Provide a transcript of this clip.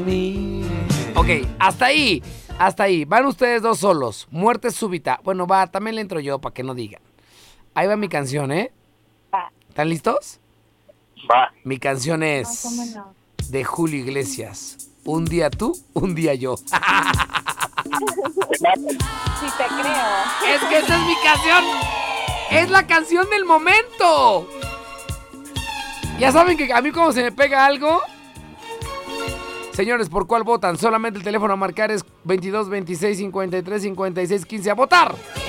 mí. Ok, hasta ahí. Van ustedes dos solos. Muerte súbita. Bueno, va, también le entro yo para que no digan. Ahí va mi canción, ¿eh? Va. ¿Están listos? Va. Mi canción es de Julio Iglesias. Un día tú, un día yo. Sí te creo. Es que esa es mi canción. Es la canción del momento. Ya saben que a mí como se me pega algo. Señores, ¿por cuál votan? Solamente el teléfono a marcar es 22 26 53 56 15. ¡A votar!